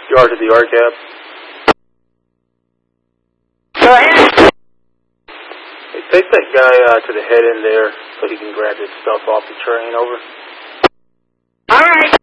Yard to the RCAP. Go ahead. Hey, take that guy to the head end there so he can grab his stuff off the train, over. All right.